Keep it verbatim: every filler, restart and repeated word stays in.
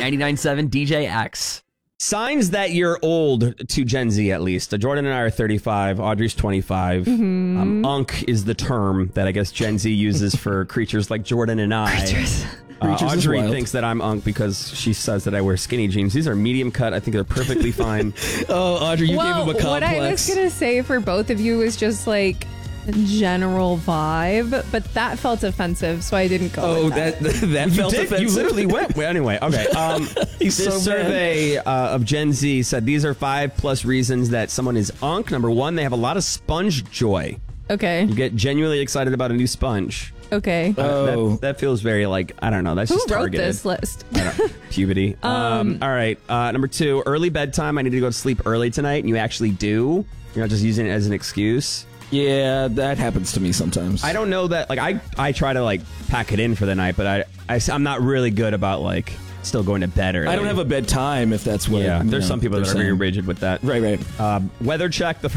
ninety-nine point seven D J X. Signs that you're old to Gen Z, at least. Uh, Jordan and I are thirty-five. Audrey's twenty-five. Mm-hmm. Um, Unk is the term that I guess Gen Z uses for creatures like Jordan and I. Creatures. Uh, Creatures is Audrey wild. thinks that I'm Unk because she says that I wear skinny jeans. These are medium cut. I think they're perfectly fine. Oh, Audrey, you well, gave him a what I complex. was gonna say for both of you was just like general vibe, but that felt offensive, so I didn't go. Oh, with that. that that You felt did? offensive. You literally went. Well, anyway, okay. Um, He's this so mad. survey uh, of Gen Z said these are five plus reasons that someone is Unk. Number one, they have a lot of sponge joy. Okay. You get genuinely excited about a new sponge. Okay. Uh, Oh. that, that feels very like, I don't know. That's Who just wrote targeted. this list? I don't- puberty. Um, all right. Uh, number two, early bedtime. I need to go to sleep early tonight, and you actually do. You're not just using it as an excuse. Yeah, that happens to me sometimes. I don't know that. Like, I I try to like pack it in for the night, but I, I am not really good about like still going to bed early. I don't have a bedtime if that's what. Yeah, you there's know, some people they're that are very saying. rigid with that. Right, right. Um, weather check. The